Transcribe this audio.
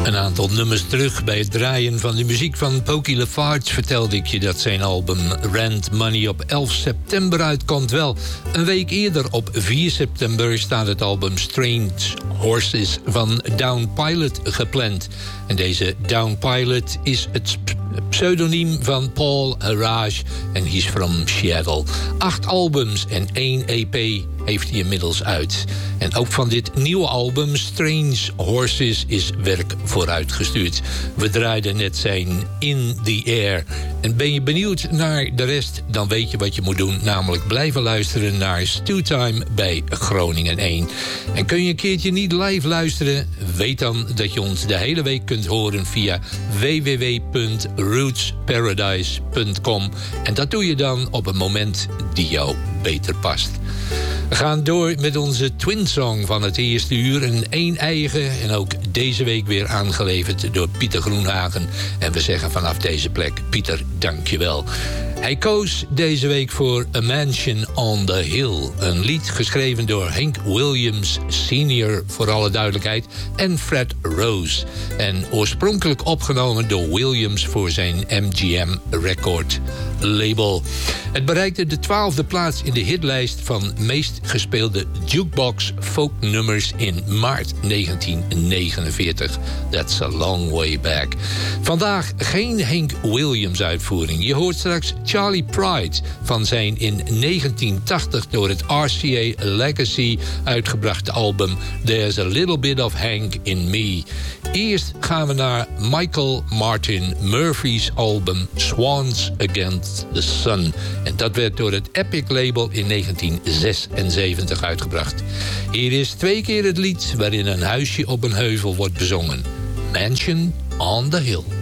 Een aantal nummers terug bij het draaien van de muziek van Pokey LaFarge vertelde ik je dat zijn album Rent Money op 11 september uitkomt. Wel, een week eerder op 4 september staat het album Strange Horses van Down Pilot gepland. En deze Down Pilot is het pseudoniem van Paul Harage en he's from Seattle. 8 albums en 1 EP heeft hij inmiddels uit. En ook van dit nieuwe album, Strange Horses, is werk vooruitgestuurd. We draaiden net zijn In The Air. En ben je benieuwd naar de rest, dan weet je wat je moet doen. Namelijk blijven luisteren naar Stewtime bij Groningen 1. En kun je een keertje niet live luisteren? Weet dan dat je ons de hele week kunt horen via www.rootsparadise.com. En dat doe je dan op een moment die jou beter past. We gaan door met onze twin song van het eerste uur. Een een-eigen en ook deze week weer aangeleverd door Pieter Groenhagen. En we zeggen vanaf deze plek, Pieter, dank je wel. Hij koos deze week voor A Mansion on the Hill. Een lied geschreven door Hank Williams Sr. voor alle duidelijkheid. En Fred Rose. En oorspronkelijk opgenomen door Williams voor zijn MGM Record label. Het bereikte de 12e plaats in de hitlijst van meest gespeelde jukebox folknummers in maart 1949. That's a long way back. Vandaag geen Hank Williams uitvoering. Je hoort straks Charlie Pride van zijn in 1980 door het RCA Legacy uitgebrachte album There's a Little Bit of Hank in Me. Eerst gaan we naar Michael Martin Murphy's album Swans Against the Sun. En dat werd door het Epic label in 1976 uitgebracht. Hier is 2 keer het lied waarin een huisje op een heuvel wordt bezongen. Mansion on the Hill.